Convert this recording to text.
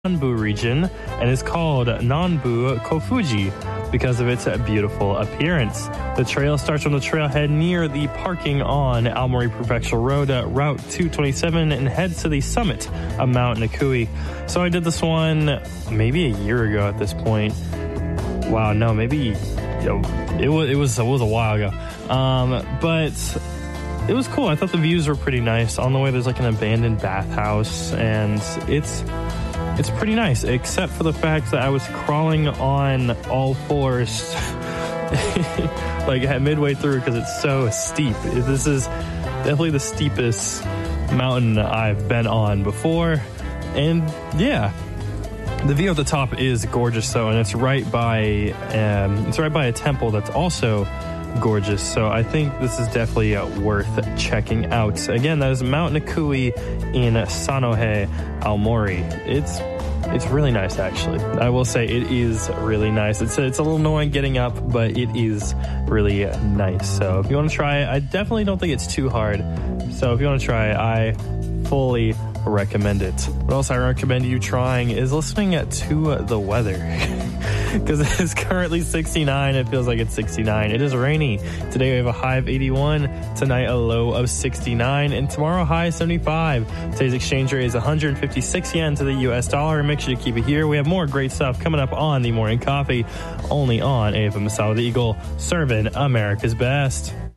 Nanbu region and is called Nanbu Kofuji because of its beautiful appearance. The trail starts from the trailhead near the parking on Aomori Prefectural Road, Route 227, and heads to the summit of Mount Nikui. So I did this one maybe a year ago at this point. Wow, no, maybe it was a while ago. But it was cool. I thought the views were pretty nice. On the way, there's like an abandoned bathhouse, and it's pretty nice, except for the fact that I was crawling on all fours like midway through because it's so steep. This is definitely the steepest mountain I've been on before. And yeah, the view at the top is gorgeous though, and it's right by a temple that's also gorgeous. So I think this is definitely worth checking out. Again, that is Mount Nikui in Sanohe, Aomori. It's really nice, actually. I will say it is really nice. It's a little annoying getting up, but it is really nice. So if you want to try it, I definitely don't think it's too hard. So if you want to try it, I fully recommend it. What else I recommend you trying is listening to the weather. Because it's currently 69. It feels like it's 69. It is rainy. Today we have a high of 81. Tonight a low of 69. And tomorrow high 75. Today's exchange rate is 156 yen to the US dollar. Make sure you keep it here. We have more great stuff coming up on the Morning Coffee. Only on AFM Masala the Eagle. Serving America's best.